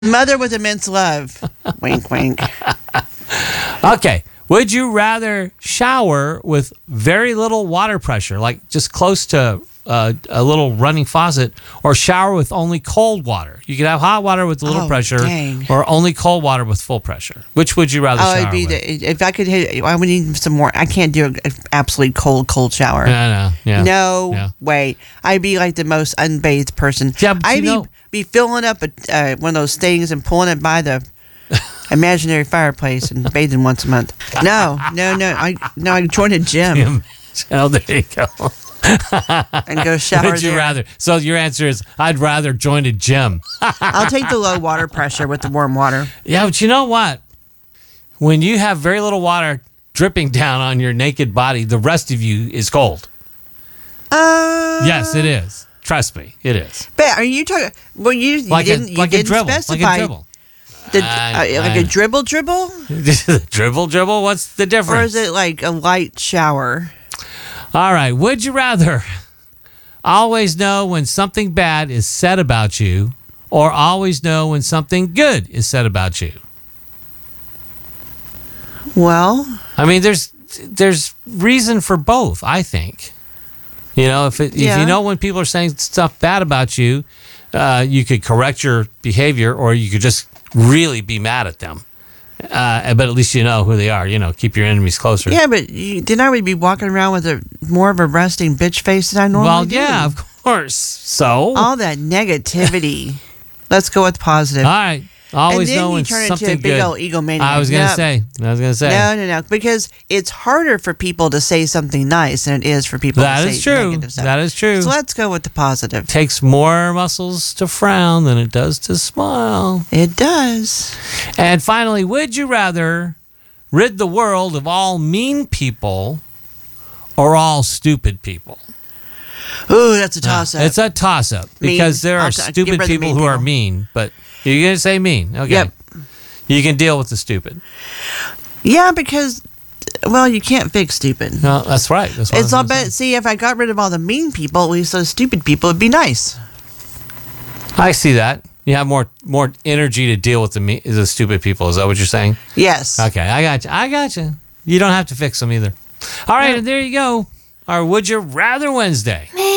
Mother with immense love. Wink, wink. Okay. Would you rather shower with very little water pressure, like just close to a little running faucet, or shower with only cold water? You could have hot water with little pressure, dang. or only cold water with full pressure. Which would you rather shower with? If I could hit, I would need some more. I can't do an absolutely cold shower. Yeah. Way. I'd be like the most unbathed person. Yeah, but I'd be filling up one of those things and pulling it by the imaginary fireplace and bathing once a month. No. I joined a gym Oh, there you go. and go shower Would you there. rather? So your answer is, I'd rather join a gym. I'll take the low water pressure with the warm water. Yeah, but you know what? When you have very little water dripping down on your naked body, the rest of you is cold. Yes, it is. Trust me, it is. But are you talking? Well, you didn't specify. Like a dribble. Like a dribble? Dribble? What's the difference? Or is it like a light shower? All right. Would you rather always know when something bad is said about you, or always know when something good is said about you? Well, I mean, there's reason for both, I think. You know, if you know when people are saying stuff bad about you, you could correct your behavior, or you could just really be mad at them. But at least you know who they are. You know, keep your enemies closer. Yeah, but then I would be walking around with more of a resting bitch face than I normally do. Well, yeah, of course. So all that negativity. Let's go with positive. All right. Always and then know when you turn something into a big good. old egomaniac. I was gonna say. No, because it's harder for people to say something nice than it is for people to say negative stuff. That is true. So let's go with the positive. Takes more muscles to frown than it does to smile. It does. And finally, would you rather rid the world of all mean people or all stupid people? Ooh, that's a toss-up. It's a toss-up because there are stupid people who are mean, but you're going to say mean. Okay. Yep. You can deal with the stupid. Yeah, because, well, you can't fix stupid. No, that's right. That's it's all about, see, if I got rid of all the mean people, at least those stupid people, it'd be nice. I see that. You have more energy to deal with the stupid people. Is that what you're saying? Yes. Okay, I got you. You don't have to fix them either. All right, and there you go. Our Would You Rather Wednesday.